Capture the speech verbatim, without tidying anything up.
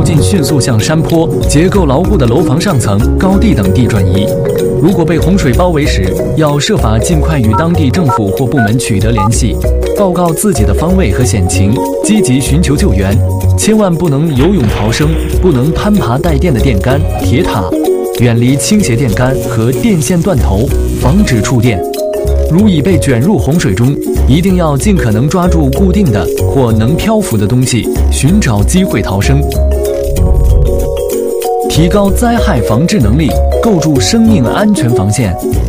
尽迅速向山坡、结构牢固的楼房上层、高地等地转移。如果被洪水包围时，要设法尽快与当地政府或部门取得联系，报告自己的方位和险情，积极寻求救援。千万不能游泳逃生，不能攀爬带电的电杆、铁塔，远离倾斜电杆和电线断头，防止触电。如已被卷入洪水中，一定要尽可能抓住固定的或能漂浮的东西，寻找机会逃生。提高灾害防治能力，构筑生命安全防线。